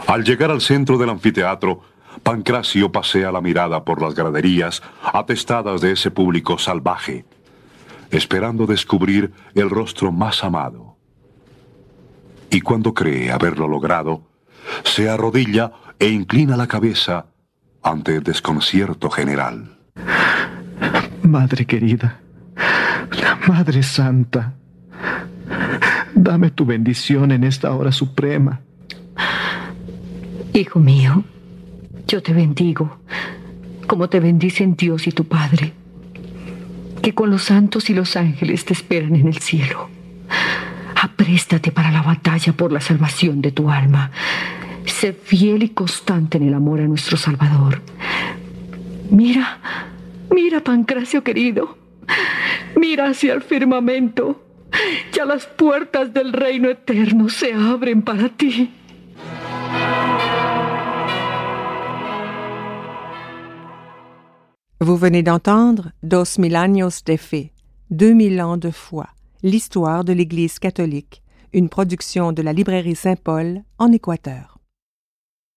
Al llegar al centro del anfiteatro, Pancracio pasea la mirada por las graderías atestadas de ese público salvaje, esperando descubrir el rostro más amado. Y cuando cree haberlo logrado, se arrodilla e inclina la cabeza ante el desconcierto general. Madre querida, Madre Santa, dame tu bendición en esta hora suprema. Hijo mío, yo te bendigo, como te bendicen Dios y tu Padre, que con los santos y los ángeles te esperan en el cielo. Apréstate para la batalla por la salvación de tu alma. Sé fiel y constante en el amor a nuestro Salvador. Mira, Pancracio querido, mira hacia el firmamento. Ya las puertas del reino eterno se abren para ti. Vous venez d'entendre Dos Mil Años de Fe, 2000 ans de foi, l'histoire de l'Église catholique, une production de la librairie Saint-Paul en Équateur.